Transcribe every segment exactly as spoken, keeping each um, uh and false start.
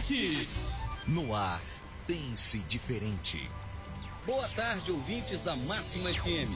Diferente. No ar, pense diferente. Boa tarde, ouvintes da Máxima F M.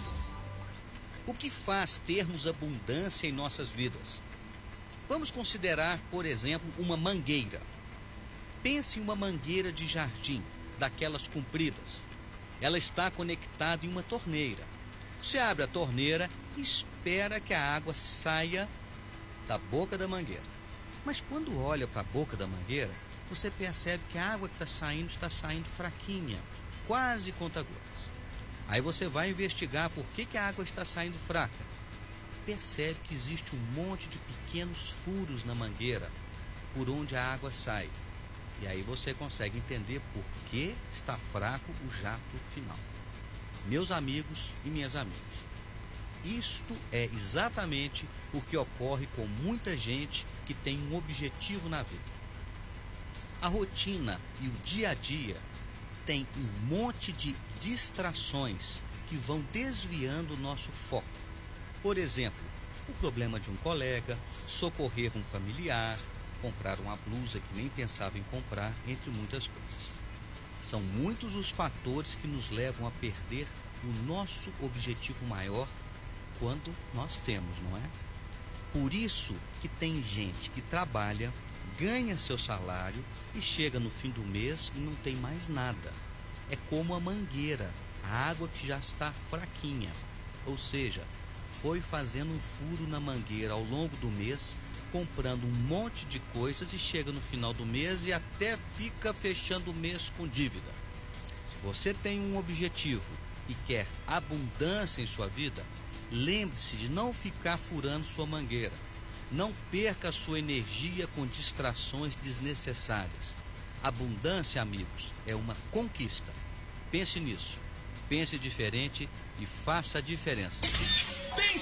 O que faz termos abundância em nossas vidas? Vamos considerar, por exemplo, uma mangueira. Pense em uma mangueira de jardim, daquelas compridas. Ela está conectada em uma torneira. Você abre a torneira e espera que a água saia da boca da mangueira. Mas quando olha para a boca da mangueira, você percebe que a água que está saindo está saindo fraquinha, quase conta-gotas. Aí você vai investigar por que, que a água está saindo fraca. Percebe que existe um monte de pequenos furos na mangueira por onde a água sai. E aí você consegue entender por que está fraco o jato final. Meus amigos e minhas amigas, isto é exatamente o que ocorre com muita gente que tem um objetivo na vida. A rotina e o dia a dia tem um monte de distrações que vão desviando o nosso foco. Por exemplo, o problema de um colega, socorrer um familiar, comprar uma blusa que nem pensava em comprar, entre muitas coisas. São muitos os fatores que nos levam a perder o nosso objetivo maior quando nós temos, não é? Por isso que tem gente que trabalha, ganha seu salário e chega no fim do mês e não tem mais nada. É como a mangueira, a água que já está fraquinha. Ou seja, foi fazendo um furo na mangueira ao longo do mês, comprando um monte de coisas e chega no final do mês e até fica fechando o mês com dívida. Se você tem um objetivo e quer abundância em sua vida, lembre-se de não ficar furando sua mangueira. Não perca a sua energia com distrações desnecessárias. Abundância, amigos, é uma conquista. Pense nisso. Pense diferente e faça a diferença.